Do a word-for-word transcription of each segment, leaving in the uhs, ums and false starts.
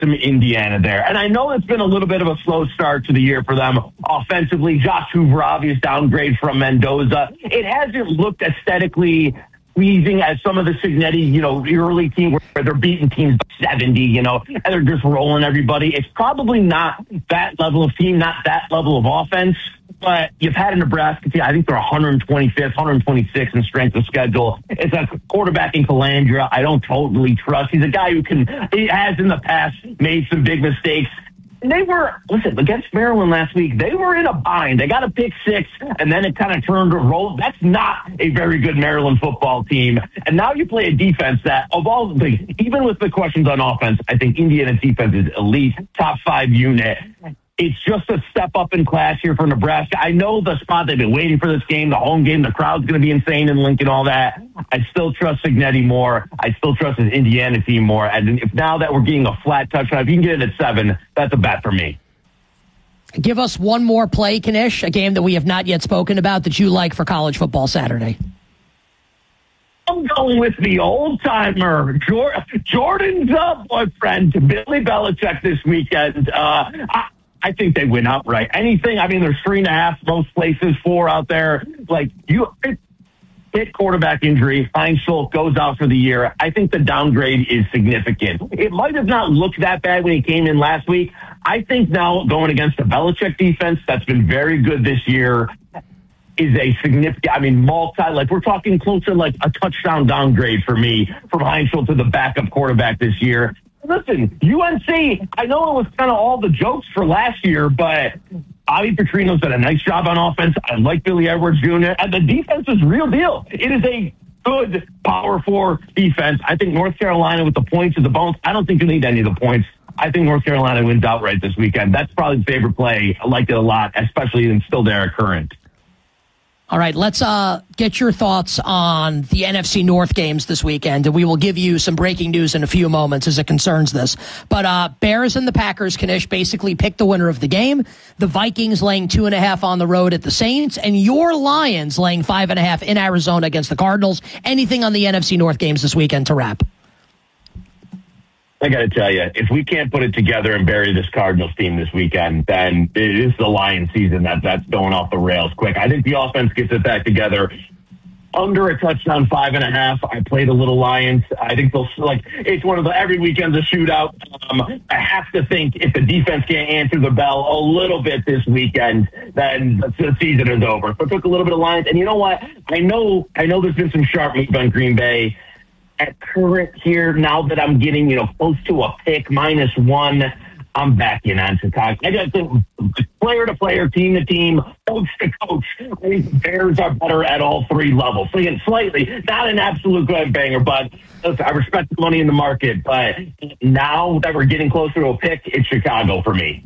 some Indiana there. And I know it's been a little bit of a slow start to the year for them offensively. Josh Hoover, obvious downgrade from Mendoza. It hasn't looked aesthetically pleasing as some of the Cignetti, you know, early team where they're beating teams by seventy, you know, and they're just rolling everybody. It's probably not that level of team, not that level of offense. But you've had a Nebraska team, I think they're one hundred twenty-fifth, one hundred twenty-sixth in strength of schedule. It's a quarterback in Calandra I don't totally trust. He's a guy who can, he has in the past made some big mistakes. And they were, listen, against Maryland last week, they were in a bind. They got a pick six, and then it kind of turned to roll. That's not a very good Maryland football team. And now you play a defense that, of all the things, even with the questions on offense, I think Indiana's defense is elite, top five unit. It's just a step up in class here for Nebraska. I know the spot they've been waiting for this game, the home game, the crowd's going to be insane in Lincoln, all that. I still trust Cignetti more. I still trust his Indiana team more. And if now that we're getting a flat touchdown, if you can get it at seven, that's a bet for me. Give us one more play, Kanish, a game that we have not yet spoken about that you like for college football Saturday. I'm going with the old-timer, Jordan's uh, boyfriend, Billy Belichick this weekend. Uh, I, I think they win outright. Anything, I mean, there's three and a half, most places, four out there. Like, you hit quarterback injury, Heinz Schultz goes out for the year. I think the downgrade is significant. It might have not looked that bad when he came in last week. I think now going against the Belichick defense that's been very good this year is a significant, I mean, multi, like we're talking closer like a touchdown downgrade for me from Heinz Schultz to the backup quarterback this year. Listen, U N C, I know it was kind of all the jokes for last year, but Bobby Petrino's done a nice job on offense. I like Billy Edwards Junior And the defense is real deal. It is a good power four defense. I think North Carolina with the points and the bones, I don't think you need any of the points. I think North Carolina wins outright this weekend. That's probably the favorite play. I like it a lot, especially in still there current. All right, let's uh, get your thoughts on the N F C North games this weekend, and we will give you some breaking news in a few moments as it concerns this. But uh, Bears and the Packers, Kanish, basically picked the winner of the game. The Vikings laying two and a half on the road at the Saints, and your Lions laying five and a half in Arizona against the Cardinals. Anything on the N F C North games this weekend to wrap? I got to tell you, if we can't put it together and bury this Cardinals team this weekend, then it is the Lions season that that's going off the rails quick. I think the offense gets it back together. Under a touchdown, five and a half. I played a little Lions. I think they'll, like, it's one of the, every weekend's a shootout. Um, I have to think if the defense can't answer the bell a little bit this weekend, then the season is over. So I took a little bit of Lions. And you know what? I know, I know there's been some sharp moves on Green Bay. At current here, now that I'm getting, you know, close to a pick, minus one, I'm backing on Chicago. I just think player to player, team to team, coach to coach, I think the Bears are better at all three levels. So again, slightly, not an absolute good banger, but listen, I respect the money in the market. But now that we're getting closer to a pick, it's Chicago for me.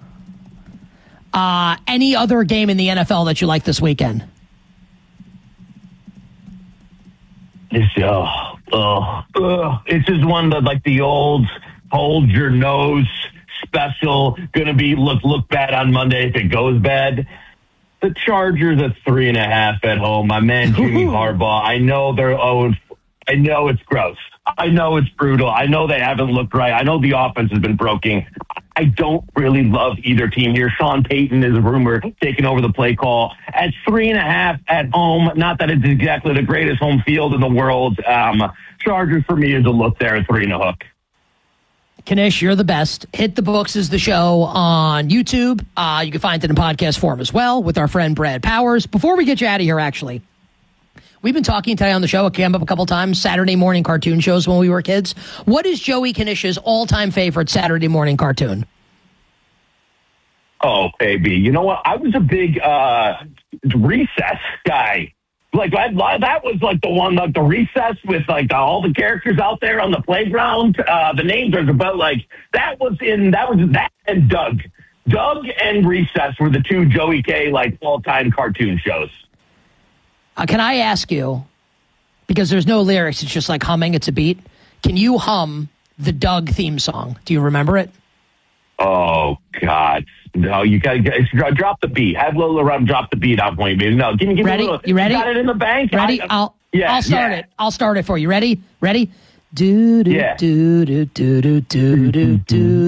Uh, any other game in the N F L that you like this weekend? It's, oh, oh, oh, it's just one that, like the old hold your nose special, gonna be look look bad on Monday if it goes bad. The Chargers at three and a half at home. My man Jimmy Harbaugh. I know they're oh, I know it's gross. I know it's brutal. I know they haven't looked right. I know the offense has been broken. I don't really love either team here. Sean Payton is a rumor taking over the play call at three and a half at home. Not that it's exactly the greatest home field in the world. Um, Chargers for me is a look there at three and a hook. Kanish, you're the best. Hit the Books is the show on YouTube. Uh, you can find it in podcast form as well with our friend Brad Powers. Before we get you out of here, actually, we've been talking today on the show. It came up a couple times, Saturday morning cartoon shows when we were kids. What is Joey Kanish's all-time favorite Saturday morning cartoon? Oh, baby. You know what? I was a big uh, Recess guy. Like, I, that was like the one, like the Recess with like the, all the characters out there on the playground. Uh, the names are about like, that was in, that was that and Doug. Doug and Recess were the two Joey K, like, all-time cartoon shows. Uh, can I ask you, because there's no lyrics, it's just like humming, it's a beat. Can you hum the Doug theme song? Do you remember it? Oh, God. No, you got to drop the beat. Have Lola Rum drop the beat on point, baby. No, give me, give ready? me a little. You ready? You got it in the bank? Ready? I, I'll, yeah, I'll start yeah. it. I'll start it for you. Ready? Ready? Do do Yeah. do do do do do do do.